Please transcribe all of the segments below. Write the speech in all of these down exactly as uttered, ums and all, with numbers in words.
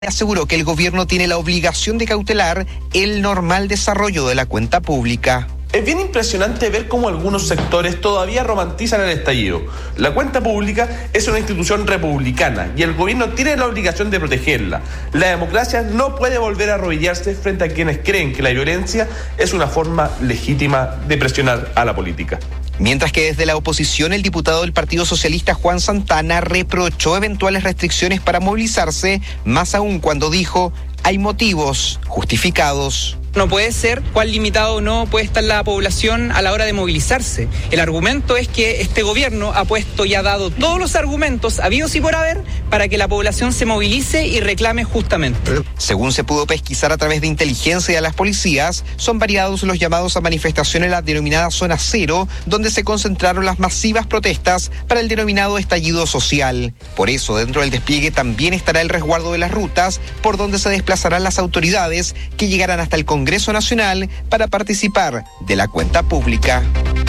Aseguró que el gobierno tiene la obligación de cautelar el normal desarrollo de la cuenta pública. Es bien impresionante ver cómo algunos sectores todavía romantizan el estallido. La cuenta pública es una institución republicana y el gobierno tiene la obligación de protegerla. La democracia no puede volver a arrodillarse frente a quienes creen que la violencia es una forma legítima de presionar a la política. Mientras que desde la oposición, el diputado del Partido Socialista Juan Santana reprochó eventuales restricciones para movilizarse, más aún cuando dijo hay motivos justificados. No puede ser cuán limitado o no puede estar la población a la hora de movilizarse. El argumento es que este gobierno ha puesto y ha dado todos los argumentos habidos y por haber para que la población se movilice y reclame justamente. Según se pudo pesquisar a través de inteligencia de las policías, son variados los llamados a manifestación en la denominada Zona Cero, donde se concentraron las masivas protestas para el denominado estallido social. Por eso, dentro del despliegue también estará el resguardo de las rutas por donde se desplazarán las autoridades que llegarán hasta el Congreso Congreso Nacional para participar de la cuenta pública.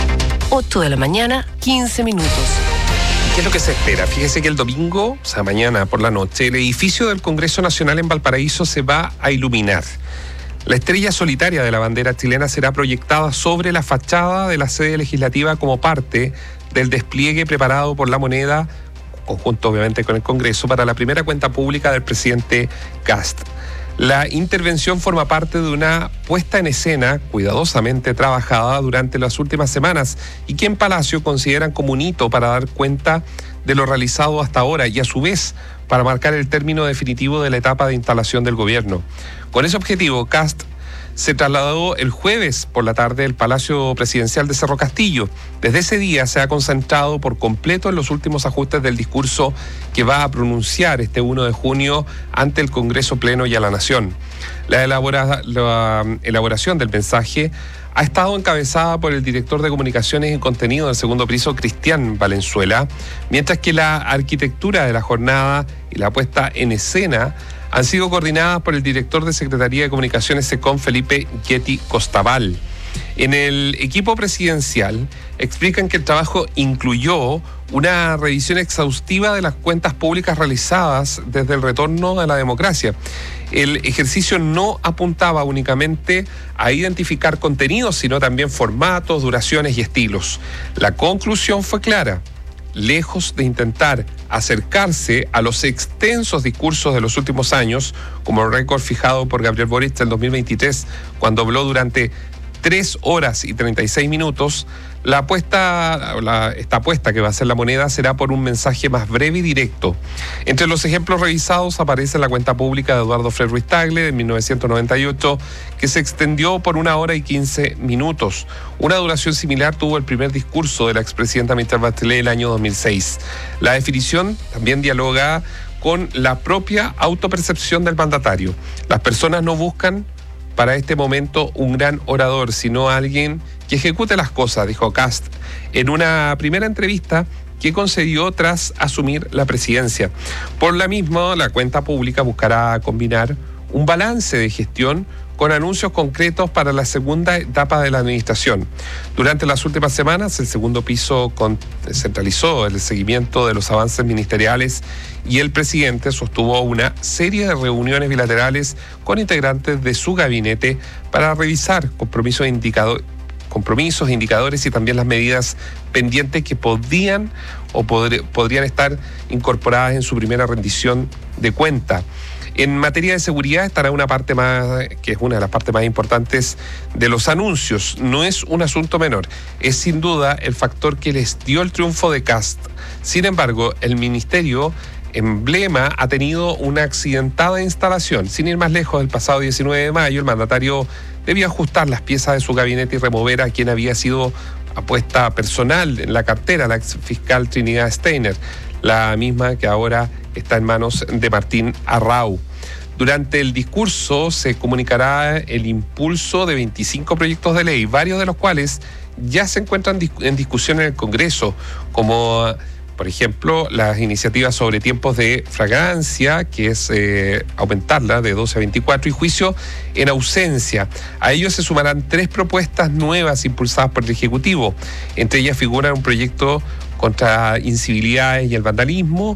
ocho de la mañana, quince minutos. ¿Qué es lo que se espera? Fíjese que el domingo, o sea, mañana por la noche, el edificio del Congreso Nacional en Valparaíso se va a iluminar. La estrella solitaria de la bandera chilena será proyectada sobre la fachada de la sede legislativa como parte del despliegue preparado por La Moneda, conjunto obviamente con el Congreso, para la primera cuenta pública del presidente Kast. La intervención forma parte de una puesta en escena cuidadosamente trabajada durante las últimas semanas y que en Palacio consideran como un hito para dar cuenta de lo realizado hasta ahora y a su vez para marcar el término definitivo de la etapa de instalación del gobierno. Con ese objetivo, Kast se trasladó el jueves por la tarde al Palacio Presidencial de Cerro Castillo. Desde ese día se ha concentrado por completo en los últimos ajustes del discurso que va a pronunciar este primero de junio ante el Congreso Pleno y a la Nación. La, elabora, la elaboración del mensaje ha estado encabezada por el director de Comunicaciones y Contenido del segundo piso, Cristian Valenzuela, mientras que la arquitectura de la jornada y la puesta en escena han sido coordinadas por el director de Secretaría de Comunicaciones SECOM, Felipe Getty Costaval. En el equipo presidencial explican que el trabajo incluyó una revisión exhaustiva de las cuentas públicas realizadas desde el retorno a la democracia. El ejercicio no apuntaba únicamente a identificar contenidos, sino también formatos, duraciones y estilos. La conclusión fue clara. Lejos de intentar acercarse a los extensos discursos de los últimos años, como el récord fijado por Gabriel Boric en dos mil veintitrés, cuando habló durante tres horas y treinta y seis minutos, la apuesta, la, esta apuesta que va a hacer La Moneda será por un mensaje más breve y directo. Entre los ejemplos revisados aparece la cuenta pública de Eduardo Frei Ruiz Tagle de mil novecientos noventa y ocho, que se extendió por una hora y quince minutos. Una duración similar tuvo el primer discurso de la expresidenta Michelle Bachelet el año dos mil seis. La definición también dialoga con la propia autopercepción del mandatario. Las personas no buscan para este momento un gran orador, sino alguien que ejecute las cosas, dijo Kast en una primera entrevista que concedió tras asumir la presidencia. Por la misma, la cuenta pública buscará combinar un balance de gestión con anuncios concretos para la segunda etapa de la administración. Durante las últimas semanas, el segundo piso centralizó el seguimiento de los avances ministeriales y el presidente sostuvo una serie de reuniones bilaterales con integrantes de su gabinete para revisar compromisos, indicador, compromisos, indicadores y también las medidas pendientes que podían o podr- podrían estar incorporadas en su primera rendición de cuenta. En materia de seguridad estará una parte más, que es una de las partes más importantes de los anuncios. No es un asunto menor, es sin duda el factor que les dio el triunfo de Kast. Sin embargo, el ministerio emblema ha tenido una accidentada instalación. Sin ir más lejos, el pasado diecinueve de mayo, el mandatario debió ajustar las piezas de su gabinete y remover a quien había sido apuesta personal en la cartera, la ex fiscal Trinidad Steiner, la misma que ahora está en manos de Martín Arrau. Durante el discurso se comunicará el impulso de veinticinco proyectos de ley, varios de los cuales ya se encuentran en discusión en el Congreso, como por ejemplo las iniciativas sobre tiempos de flagrancia, que es eh, aumentarla de doce a veinticuatro, y juicio en ausencia. A ellos se sumarán tres propuestas nuevas impulsadas por el Ejecutivo. Entre ellas figura un proyecto contra incivilidades y el vandalismo,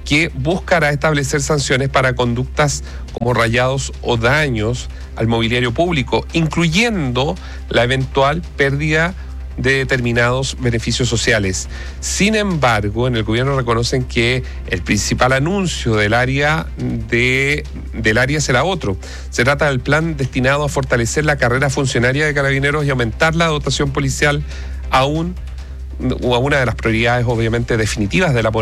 que buscará establecer sanciones para conductas como rayados o daños al mobiliario público, incluyendo la eventual pérdida de determinados beneficios sociales. Sin embargo, en el gobierno reconocen que el principal anuncio del área de, del área será otro. Se trata del plan destinado a fortalecer la carrera funcionaria de Carabineros y aumentar la dotación policial a, un, a una de las prioridades obviamente definitivas de la